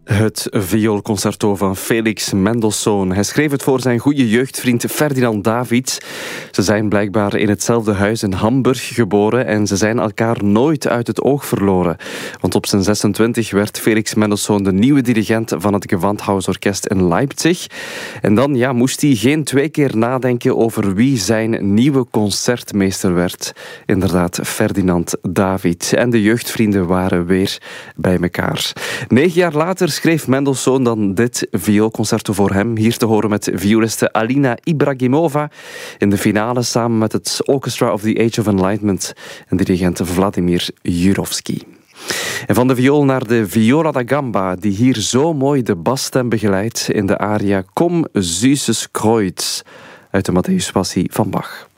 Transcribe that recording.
Het vioolconcerto van Felix Mendelssohn. Hij schreef het voor zijn goede jeugdvriend Ferdinand Davids. Ze zijn blijkbaar in hetzelfde huis in Hamburg geboren en ze zijn elkaar nooit uit het oog verloren. Want op zijn 26 werd Felix Mendelssohn de nieuwe dirigent van het Gewandhausorkest in Leipzig. En dan moest hij geen 2 keer nadenken over wie zijn nieuwe concertmeester werd. Inderdaad, Ferdinand David. En de jeugdvrienden waren weer bij elkaar. 9 jaar later schreef Mendelssohn dan dit vioolconcerto voor hem. Hier te horen met violiste Alina Ibragimova in de finale samen met het Orchestra of the Age of Enlightenment en dirigent Vladimir Jurovsky. En van de viool naar de viola da gamba, die hier zo mooi de basstem begeleidt in de aria Komm, süßes Kreuz uit de Matthäus Passie van Bach.